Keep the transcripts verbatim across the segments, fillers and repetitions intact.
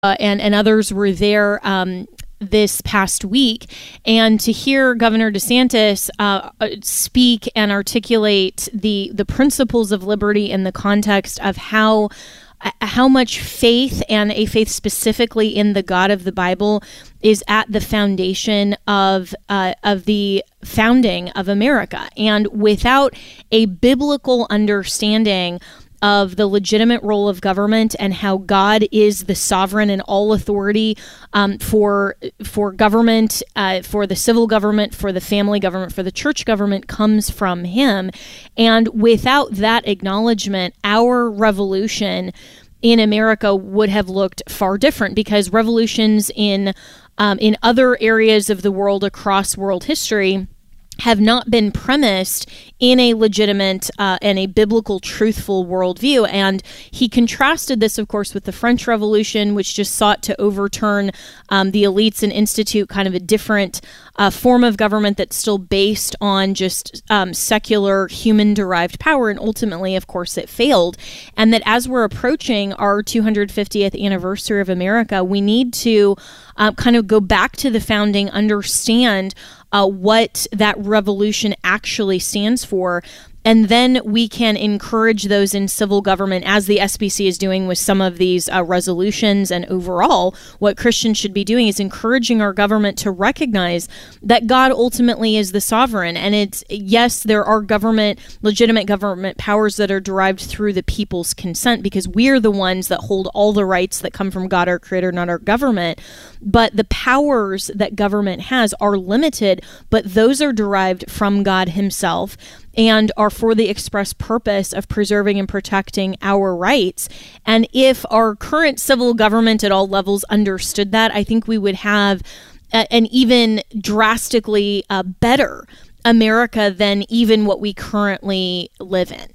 uh, and, and others were there um, this past week. And to hear Governor DeSantis uh, speak and articulate the, the principles of liberty in the context of how how much faith, and a faith specifically in the God of the Bible, is at the foundation of uh, of the founding of America. And without a biblical understanding of the legitimate role of government and how God is the sovereign and all authority um, for for government, uh, for the civil government, for the family government, for the church government, comes from Him. And without that acknowledgement, our revolution in America would have looked far different, because revolutions in um, in other areas of the world across world history have not been premised in a legitimate uh, and a biblical, truthful worldview. And he contrasted this, of course, with the French Revolution, which just sought to overturn um, the elites and institute kind of a different uh, form of government that's still based on just um, secular, human-derived power. And ultimately, of course, it failed. And that as we're approaching our two hundred fiftieth anniversary of America, we need to uh, kind of go back to the founding, understand Uh, what that revolution actually stands for, and then we can encourage those in civil government, as the S B C is doing with some of these uh, resolutions. And overall, what Christians should be doing is encouraging our government to recognize that God ultimately is the sovereign. And it's, yes, there are government, legitimate government powers that are derived through the people's consent, because we're the ones that hold all the rights that come from God, our creator, not our government. But the powers that government has are limited, but those are derived from God Himself and are for the express purpose of preserving and protecting our rights. And if our current civil government at all levels understood that, I think we would have a, an even drastically uh, better America than even what we currently live in.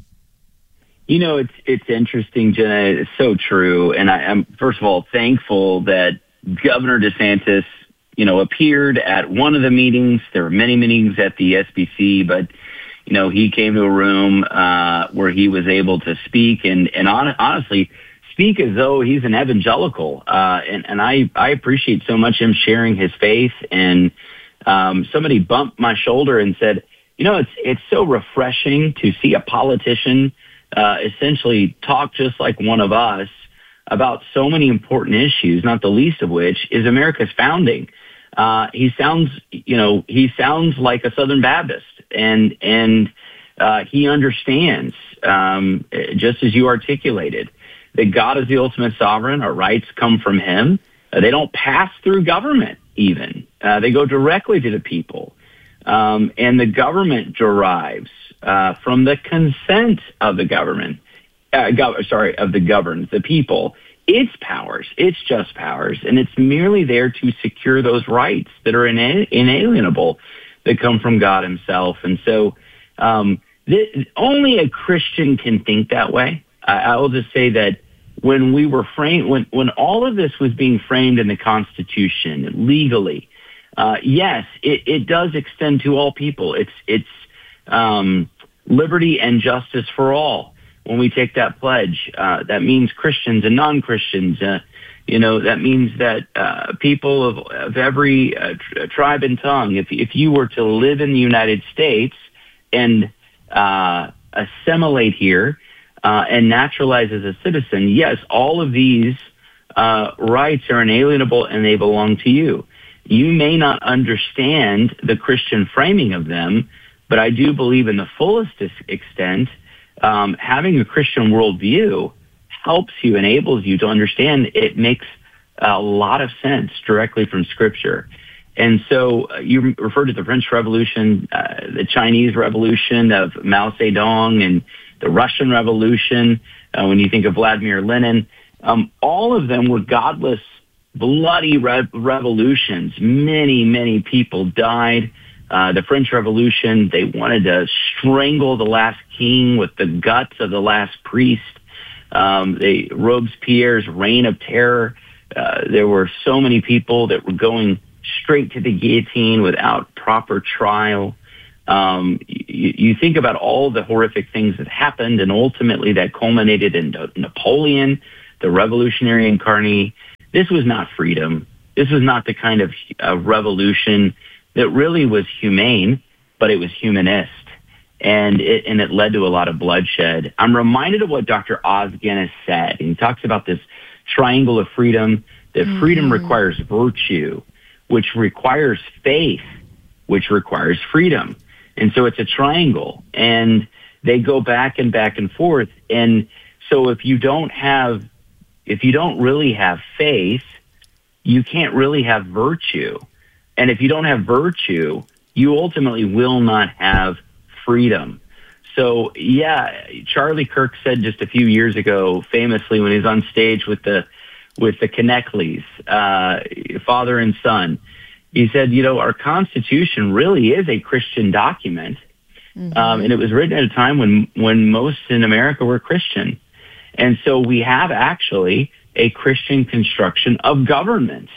You know, it's it's interesting, Jenna. It's so true. And I, I'm, first of all, thankful that Governor DeSantis, you know, appeared at one of the meetings. There were many meetings at the S B C, but you know, he came to a room uh, where he was able to speak and, and on, honestly speak as though he's an evangelical. Uh, and and I, I appreciate so much him sharing his faith. And um, somebody bumped my shoulder and said, you know, it's it's so refreshing to see a politician uh, essentially talk just like one of us about so many important issues, not the least of which is America's founding. Uh, he sounds, you know, he sounds like a Southern Baptist, and and uh, he understands, um, just as you articulated, that God is the ultimate sovereign. Our rights come from Him. Uh, they don't pass through government, even. Uh, they go directly to the people, um, and the government derives uh, from the consent of the government. Uh, gov- sorry, of the governed, the people. Its powers, its just powers, and it's merely there to secure those rights that are ina- inalienable that come from God Himself. And so um, th- only a Christian can think that way. I, I will just say that when we were framed, when, when all of this was being framed in the Constitution legally, uh, yes, it, it does extend to all people. It's, it's um, liberty and justice for all. When we take that pledge, uh, that means Christians and non-Christians. Uh, you know, that means that uh, people of, of every uh, tr- tribe and tongue, if if you were to live in the United States and uh, assimilate here uh, and naturalize as a citizen, yes, all of these uh, rights are inalienable and they belong to you. You may not understand the Christian framing of them, but I do believe in the fullest extent Um, having a Christian worldview helps you, enables you to understand it makes a lot of sense directly from Scripture. And so uh, you referred to the French Revolution, uh, the Chinese Revolution of Mao Zedong, and the Russian Revolution, uh, when you think of Vladimir Lenin. Um, all of them were godless, bloody re- revolutions. Many, many people died. Uh, the French Revolution, they wanted to strangle the last king with the guts of the last priest. Um, they, Robespierre's reign of terror, uh, there were so many people that were going straight to the guillotine without proper trial. Um, you, you think about all the horrific things that happened, and ultimately that culminated in Napoleon, the revolutionary incarnate, this was not freedom. This was not the kind of uh, revolution that really was humane, but it was humanist. And it, and it led to a lot of bloodshed. I'm reminded of what Doctor Os Guinness said. And he talks about this triangle of freedom, that mm-hmm. freedom requires virtue, which requires faith, which requires freedom. And so it's a triangle. And they go back and back and forth. And so if you don't have, if you don't really have faith, you can't really have virtue. And if you don't have virtue, you ultimately will not have freedom. So, yeah, Charlie Kirk said just a few years ago, famously, when he was on stage with the with the Knechtles, uh, father and son, he said, you know, our Constitution really is a Christian document. Mm-hmm. Um, and it was written at a time when, when most in America were Christian. And so we have actually a Christian construction of government.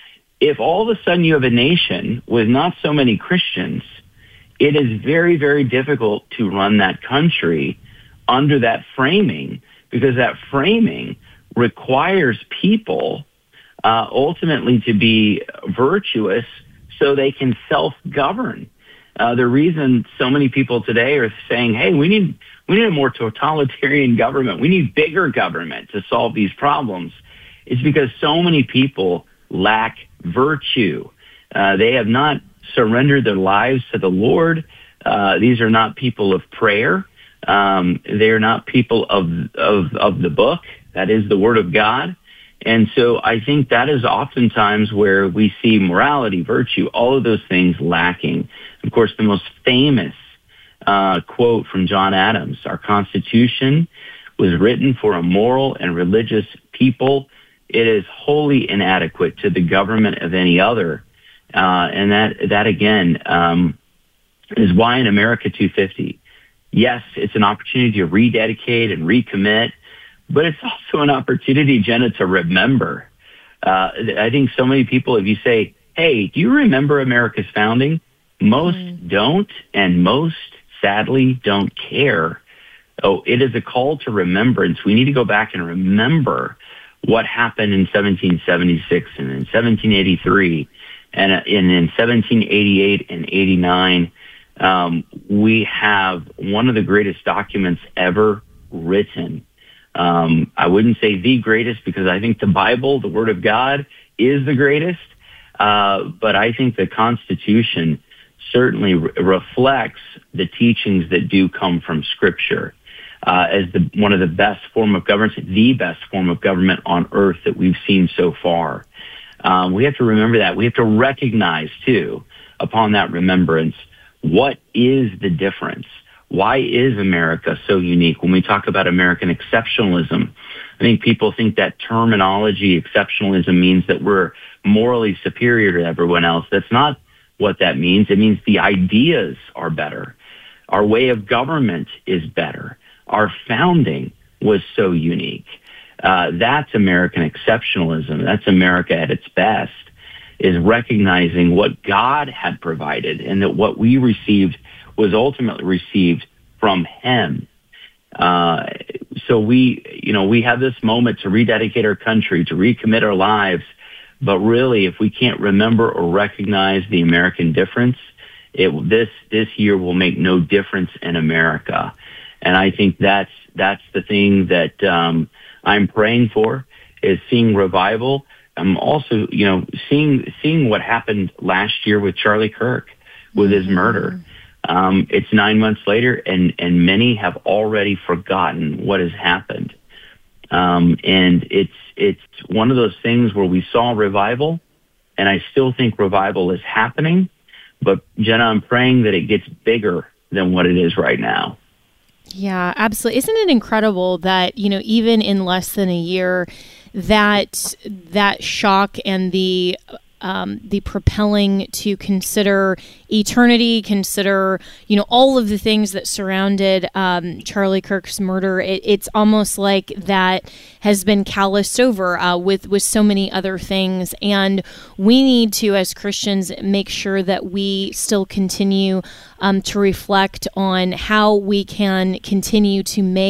If all of a sudden you have a nation with not so many Christians, it is very, very difficult to run that country under that framing, because that framing requires people uh, ultimately to be virtuous so they can self-govern. Uh, the reason so many people today are saying, hey, we need we need a more totalitarian government. We need bigger government to solve these problems is because so many people lack virtue. Uh, they have not surrendered their lives to the Lord. Uh, these are not people of prayer. Um, they're not people of, of, of the book. That is the Word of God. And so I think that is oftentimes where we see morality, virtue, all of those things lacking. Of course, the most famous uh, quote from John Adams, our Constitution was written for a moral and religious people. It is wholly inadequate to the government of any other. Uh, and that, that again, um, is why in America two fifty, yes, it's an opportunity to rededicate and recommit, but it's also an opportunity, Jenna, to remember. Uh, I think so many people, if you say, hey, do you remember America's founding? Most mm. don't, and most, sadly, don't care. Oh, it is a call to remembrance. We need to go back and remember what happened in seventeen seventy-six and in seventeen eighty-three and in, in seventeen eighty-eight and eighty-nine. Um, we have one of the greatest documents ever written. Um, I wouldn't say the greatest, because I think the Bible, the Word of God, is the greatest. Uh, but I think the Constitution certainly re- reflects the teachings that do come from Scripture uh, as the, one of the best form of government, the best form of government on earth that we've seen so far. Um, we have to remember that. We have to recognize, too, upon that remembrance, what is the difference? Why is America so unique? When we talk about American exceptionalism, I think people think that terminology, exceptionalism, means that we're morally superior to everyone else. That's not what that means. It means the ideas are better. Our way of government is better. Our founding was so unique. Uh, that's American exceptionalism. That's America at its best, is recognizing what God had provided and that what we received was ultimately received from Him. Uh, so we, you know, we have this moment to rededicate our country, to recommit our lives. But really, if we can't remember or recognize the American difference, it, this this year will make no difference in America. And I think that's that's the thing that um, I'm praying for, is seeing revival. I'm also, you know, seeing seeing what happened last year with Charlie Kirk, with his murder. Um, it's nine months later, and, and many have already forgotten what has happened. Um, and it's it's one of those things where we saw revival, and I still think revival is happening. But, Jenna, I'm praying that it gets bigger than what it is right now. Yeah, absolutely. Isn't it incredible that, you know, even in less than a year, that that shock and the Um, the propelling to consider eternity, consider, you know, all of the things that surrounded um, Charlie Kirk's murder. It, it's almost like that has been calloused over uh, with, with so many other things. And we need to, as Christians, make sure that we still continue um, to reflect on how we can continue to make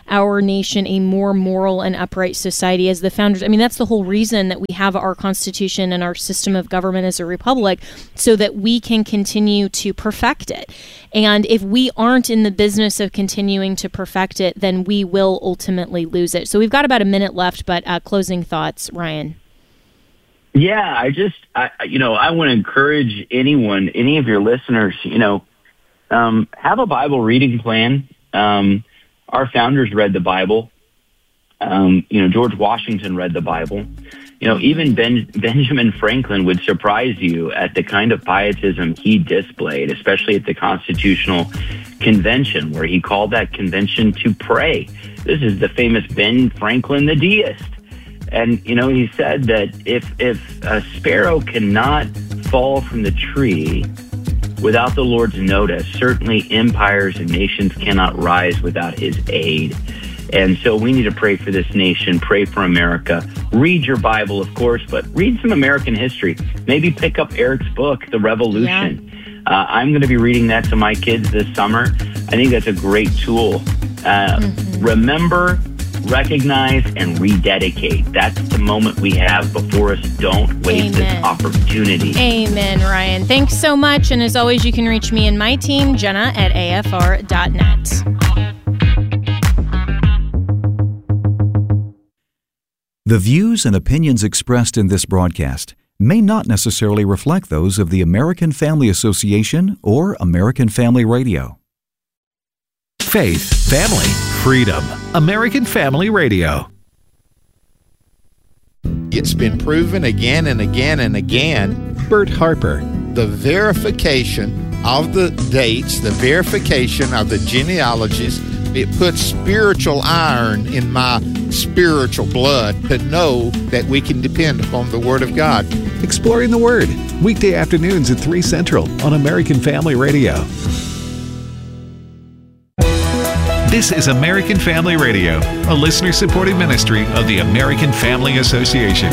our nation a more moral and upright society. As the founders, I mean, that's the whole reason that we have our Constitution and our system of government as a republic, so that we can continue to perfect it. And if we aren't in the business of continuing to perfect it, then we will ultimately lose it. So we've got about a minute left, but uh, closing thoughts, Ryan. Yeah, I just, I, you know, I want to encourage anyone, any of your listeners, you know, um, have a Bible reading plan. Um, our founders read the Bible. Um, you know, George Washington read the Bible. You know, even Ben, Benjamin Franklin would surprise you at the kind of pietism he displayed, especially at the Constitutional Convention, where he called that convention to pray. This is the famous Ben Franklin the deist. And, you know, he said that if if a sparrow cannot fall from the tree without the Lord's notice, certainly empires and nations cannot rise without his aid. And so we need to pray for this nation, pray for America. Read your Bible, of course, but read some American history. Maybe pick up Eric's book, The Revolution. Yeah. Uh, I'm going to be reading that to my kids this summer. I think that's a great tool. Uh, mm-hmm. Remember, recognize, and rededicate. That's the moment we have before us. Don't waste Amen. This opportunity. Amen, Ryan. Thanks so much. And as always, you can reach me and my team, Jenna at A F R dot net. The views and opinions expressed in this broadcast may not necessarily reflect those of the American Family Association or American Family Radio. Faith, family, freedom. American Family Radio. It's been proven again and again and again. Bert Harper. The verification of the dates, the verification of the genealogies, it puts spiritual iron in my spiritual blood to know that we can depend upon the Word of God. Exploring the Word, weekday afternoons at three Central on American Family Radio. This is American Family Radio, a listener-supported ministry of the American Family Association.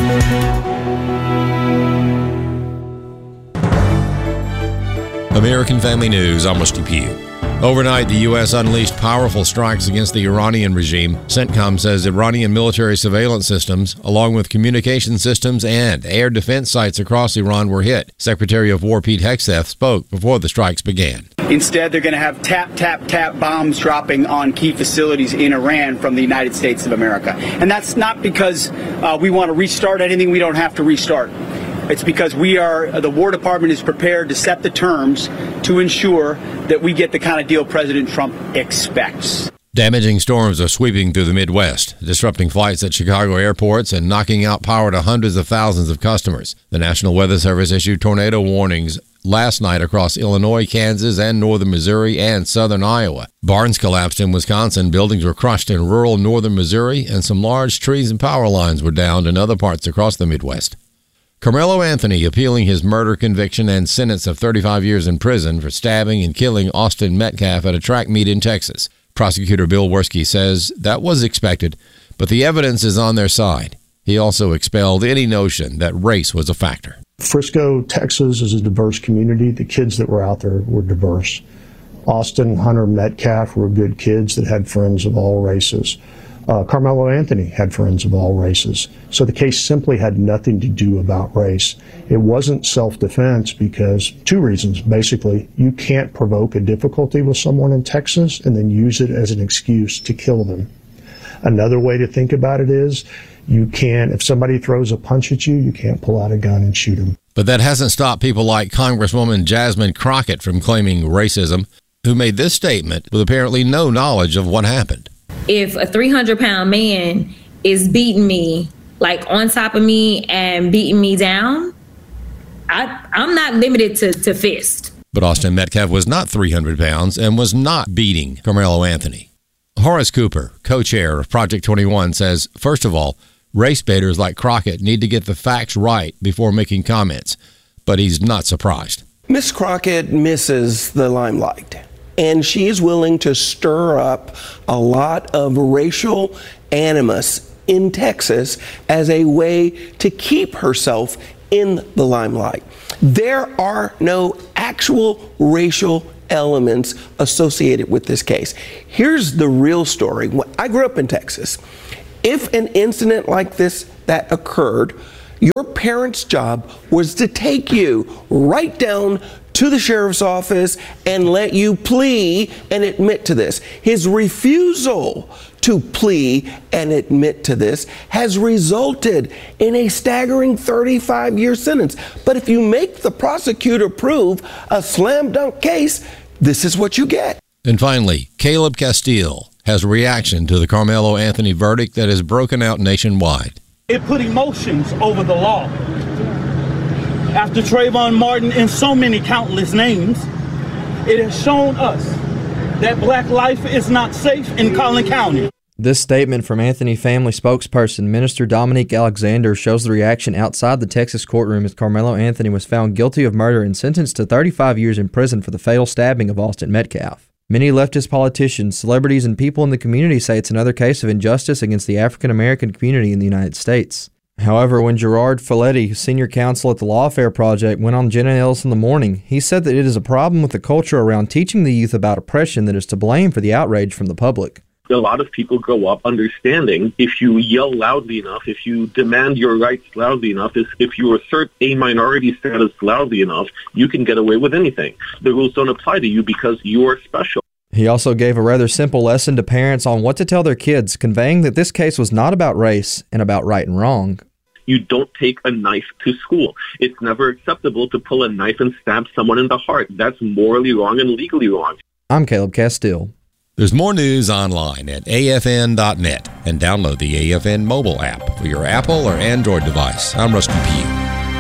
American Family News, I'm Rusty Pugh. Overnight, the U S unleashed powerful strikes against the Iranian regime. CENTCOM says Iranian military surveillance systems, along with communication systems and air defense sites across Iran, were hit. Secretary of War Pete Hegseth spoke before the strikes began. Instead, they're going to have tap, tap, tap bombs dropping on key facilities in Iran from the United States of America. And that's not because uh, we want to restart anything we don't have to restart. It's because we are, the War Department is prepared to set the terms to ensure that we get the kind of deal President Trump expects. Damaging storms are sweeping through the Midwest, disrupting flights at Chicago airports and knocking out power to hundreds of thousands of customers. The National Weather Service issued tornado warnings last night across Illinois, Kansas, and northern Missouri and southern Iowa. Barns collapsed in Wisconsin, buildings were crushed in rural northern Missouri, and some large trees and power lines were downed in other parts across the Midwest. Carmelo Anthony appealing his murder conviction and sentence of thirty-five years in prison for stabbing and killing Austin Metcalf at a track meet in Texas. Prosecutor Bill Werski says that was expected, but the evidence is on their side. He also expelled any notion that race was a factor. Frisco, Texas is a diverse community. The kids that were out there were diverse. Austin, Hunter, Metcalf were good kids that had friends of all races. Uh, Carmelo Anthony had friends of all races. So the case simply had nothing to do about race. It wasn't self-defense because two reasons. Basically, you can't provoke a difficulty with someone in Texas and then use it as an excuse to kill them. Another way to think about it is you can't, if somebody throws a punch at you, you can't pull out a gun and shoot them. But that hasn't stopped people like Congresswoman Jasmine Crockett from claiming racism, who made this statement with apparently no knowledge of what happened. If a three hundred pound man is beating me, like on top of me and beating me down, I, I'm not limited to, to fist. But Austin Metcalf was not three hundred pounds and was not beating Carmelo Anthony. Horace Cooper, co-chair of Project twenty-one, says, first of all, race baiters like Crockett need to get the facts right before making comments. But he's not surprised. Miss Crockett misses the limelight. And she is willing to stir up a lot of racial animus in Texas as a way to keep herself in the limelight. There are no actual racial elements associated with this case. Here's the real story. I grew up in Texas. If an incident like this that occurred, your parents' job was to take you right down to the sheriff's office and let you plea and admit to this. His refusal to plea and admit to this has resulted in a staggering thirty-five year sentence. But if you make the prosecutor prove a slam dunk case, this is what you get. And finally, Caleb Castile has a reaction to the Carmelo Anthony verdict that has broken out nationwide. It put emotions over the law. After Trayvon Martin and so many countless names, it has shown us that black life is not safe in Collin County. This statement from Anthony family spokesperson Minister Dominique Alexander shows the reaction outside the Texas courtroom as Carmelo Anthony was found guilty of murder and sentenced to thirty-five years in prison for the fatal stabbing of Austin Metcalf. Many leftist politicians, celebrities, and people in the community say it's another case of injustice against the African American community in the United States. However, when Gerard Folletti, senior counsel at the Lawfare Project, went on Jenna Ellis in the Morning, he said that it is a problem with the culture around teaching the youth about oppression that is to blame for the outrage from the public. A lot of people grow up understanding if you yell loudly enough, if you demand your rights loudly enough, if you assert a minority status loudly enough, you can get away with anything. The rules don't apply to you because you are special. He also gave a rather simple lesson to parents on what to tell their kids, conveying that this case was not about race and about right and wrong. You don't take a knife to school. It's never acceptable to pull a knife and stab someone in the heart. That's morally wrong and legally wrong. I'm Caleb Castile. There's more news online at A F N dot net and download the A F N mobile app for your Apple or Android device. I'm Rusty Pugh.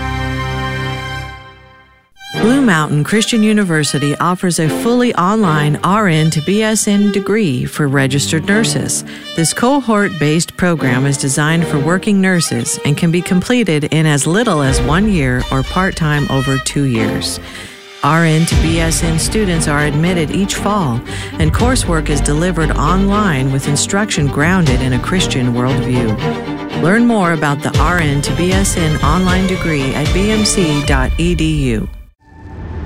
Blue Mountain Christian University offers a fully online R N to B S N degree for registered nurses. This cohort-based program is designed for working nurses and can be completed in as little as one year or part-time over two years. R N to B S N students are admitted each fall, and coursework is delivered online with instruction grounded in a Christian worldview. Learn more about the R N to B S N online degree at b m c dot e d u.